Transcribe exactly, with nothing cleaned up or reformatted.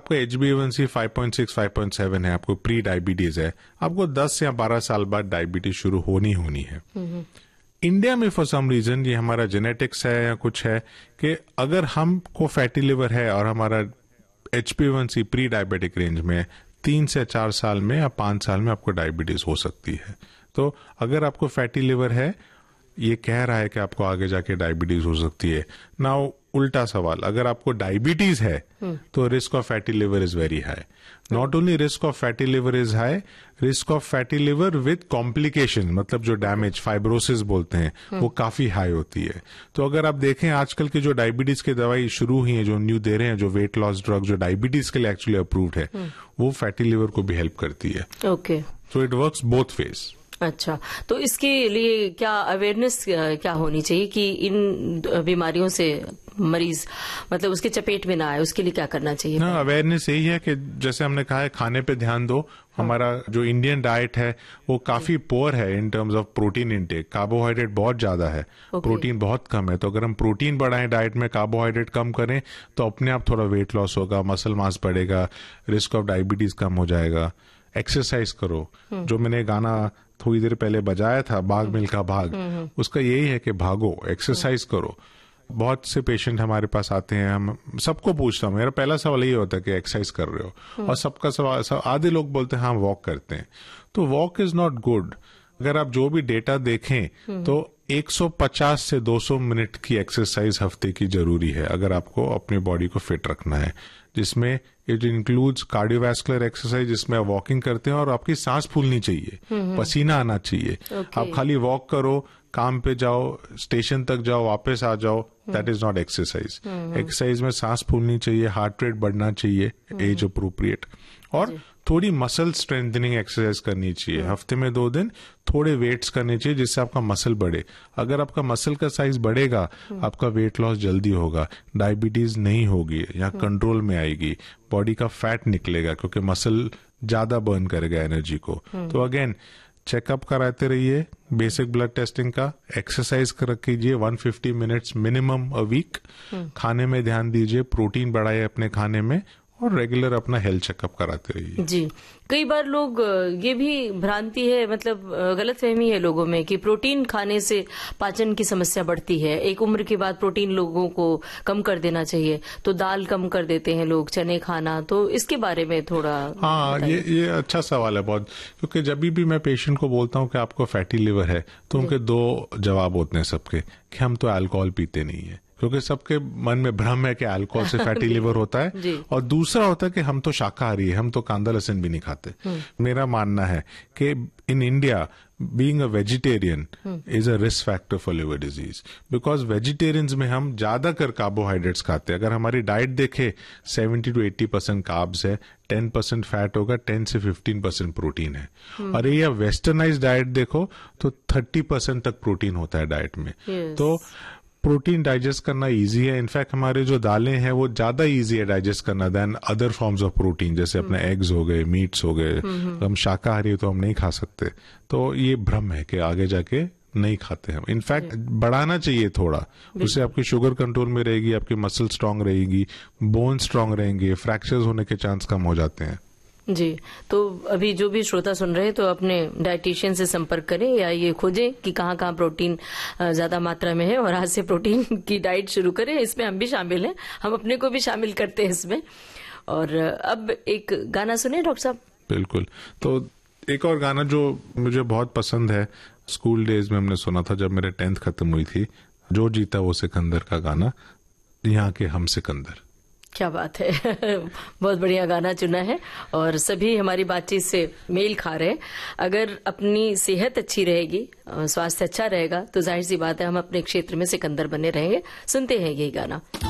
आपका H B ए one सी five point six, five point seven है, आपको प्री डायबिटीज है, आपको दस या बारह साल बाद डायबिटीज शुरू होनी होनी है। इंडिया में फॉर सम रीजन ये हमारा जेनेटिक्स है या कुछ है कि अगर हमको फैटी लिवर है और हमारा एच बी ए one C pre diabetic range में, तीन से चार साल में या पांच साल में आपको डायबिटीज हो सकती है। तो अगर आपको फैटी लिवर है, ये कह रहा है कि आपको आगे जाके डायबिटीज हो सकती है। नाउ उल्टा सवाल, अगर आपको डायबिटीज है तो risk of fatty liver is very high. Not only risk of fatty liver is high, risk of fatty liver with complication, मतलब जो डैमेज फाइब्रोसिस बोलते हैं, वो काफी हाई होती है। तो अगर आप देखें आजकल की जो डायबिटीज की दवाई शुरू हुई है, जो न्यू दे रहे हैं, जो वेट लॉस ड्रग जो डायबिटीज के लिए एक्चुअली अप्रूव्ड है, वो फैटी लिवर को भी हेल्प करती है। Okay, so it works both ways. अच्छा, तो इसके लिए क्या अवेयरनेस क्या होनी चाहिए कि इन बीमारियों से मरीज मतलब उसके चपेट में ना आए, उसके लिए क्या करना चाहिए? ना, अवेयरनेस यही है कि जैसे हमने कहा है, खाने पे ध्यान दो। हमारा जो इंडियन डाइट है वो काफी पुअर है in terms of protein intake. Carbohydrate बहुत ज्यादा है, प्रोटीन बहुत कम है। तो अगर हम प्रोटीन बढ़ाएं डाइट में, कार्बोहाइड्रेट कम करें, तो अपने आप थोड़ा वेट लॉस होगा, मसल मास बढ़ेगा, रिस्क ऑफ डायबिटीज कम हो जाएगा। एक्सरसाइज करो, जो मैंने गाना थोड़ी देर पहले बजाया था, भाग मिल्खा भाग, उसका यही है कि भागो, एक्सरसाइज करो। बहुत से पेशेंट हमारे पास आते हैं, हम सबको पूछता हूँ, मेरा पहला सवाल यही होता है कि एक्सरसाइज कर रहे हो, और सबका सवाल सब, आधे लोग बोलते हैं हाँ वॉक करते हैं। तो वॉक इज नॉट गुड। अगर आप जो भी डेटा देखें तो एक सौ पचास से दो सौ मिनट की एक्सरसाइज हफ्ते की जरूरी है अगर आपको अपनी बॉडी को फिट रखना है, जिसमें इट इंक्लूड्स कार्डियोवैस्कुलर एक्सरसाइज, जिसमें आप वॉकिंग करते हैं और आपकी सांस फूलनी चाहिए, पसीना आना चाहिए। okay. आप खाली वॉक करो, काम पे जाओ, स्टेशन तक जाओ, वापस आ जाओ, that is not exercise. Exercise में सांस फूलनी चाहिए, हार्ट रेट बढ़ना चाहिए एज अप्रोप्रिएट, और थोड़ी मसल स्ट्रेंथनिंग एक्सरसाइज करनी चाहिए। हफ्ते में दो दिन थोड़े वेट्स करने चाहिए, जिससे आपका मसल बढ़े। अगर आपका मसल का साइज बढ़ेगा, आपका वेट लॉस जल्दी होगा, डायबिटीज नहीं होगी या कंट्रोल में आएगी, बॉडी का फैट निकलेगा, क्योंकि मसल ज्यादा बर्न करेगा एनर्जी को। तो अगेन चेकअप कराते रहिए, बेसिक ब्लड टेस्टिंग का, एक्सरसाइज कर कीजिए one fifty minutes minimum a week, खाने में ध्यान दीजिए, प्रोटीन बढ़ाइए अपने खाने में, और रेगुलर अपना हेल्थ चेकअप कराते रहिए। जी, कई बार लोग, ये भी भ्रांति है, मतलब गलतफहमी है लोगों में कि प्रोटीन खाने से पाचन की समस्या बढ़ती है। एक उम्र के बाद प्रोटीन लोगों को कम कर देना चाहिए, तो दाल कम कर देते हैं लोग, चने खाना। तो इसके बारे में थोड़ा हाँ, ये ये अच्छा सवाल है बहुत, क्योंकि जब भी मैं पेशेंट को बोलता हूँ कि आपको फैटी लिवर है, तो उनके दो जवाब होते हैं सबके, कि हम तो अल्कोहल पीते नहीं है, क्योंकि सबके मन में भ्रम है कि अल्कोहल से फैटी लिवर होता है, और दूसरा होता है कि हम तो शाकाहारी है, हम तो कांदा लहसुन भी नहीं खाते। मेरा मानना है कि in India being a vegetarian is a risk factor for liver disease, because vegetarians में हम ज्यादातर कार्बोहाइड्रेट्स खाते हैं। अगर हमारी डाइट देखे, seventy two eighty percent carbs है, टेन परसेंट फैट होगा, टेन से फिफ्टीन परसेंट प्रोटीन है। और ये वेस्टर्नाइज डाइट देखो तो थर्टी परसेंट तक प्रोटीन होता है डाइट में। yes. तो प्रोटीन डाइजेस्ट करना इजी है। इनफैक्ट हमारे जो दालें हैं वो ज्यादा इजी है डाइजेस्ट करना then other forms of protein, जैसे अपने एग्स हो गए, मीट्स हो गए। हम शाकाहारी तो हम नहीं खा सकते। तो ये भ्रम है कि आगे जाके नहीं खाते हम। इनफैक्ट बढ़ाना चाहिए थोड़ा, उससे आपकी शुगर कंट्रोल में रहेगी, आपकी मसल स्ट्रांग रहेगी, बोन स्ट्रांग रहेंगे, फ्रैक्चर्स होने के चांस कम हो जाते हैं। जी, तो अभी जो भी श्रोता सुन रहे हैं तो अपने डाइटिशियन से संपर्क करें या ये खोजें कि कहाँ कहाँ प्रोटीन ज्यादा मात्रा में है, और आज से प्रोटीन की डाइट शुरू करें। इसमें हम भी शामिल हैं, हम अपने को भी शामिल करते हैं इसमें। और अब एक गाना सुने डॉक्टर साहब। बिल्कुल, तो एक और गाना जो मुझे बहुत पसंद है, स्कूल डेज में हमने सुना था जब मेरे टेंथ खत्म हुई थी, जो जीता वो सिकंदर का गाना, यहाँ के हम सिकंदर। क्या बात है बहुत बढ़िया गाना चुना है, और सभी हमारी बातचीत से मेल खा रहे हैं। अगर अपनी सेहत अच्छी रहेगी, स्वास्थ्य अच्छा रहेगा, तो जाहिर सी बात है हम अपने क्षेत्र में सिकंदर बने रहेंगे। सुनते हैं यही गाना।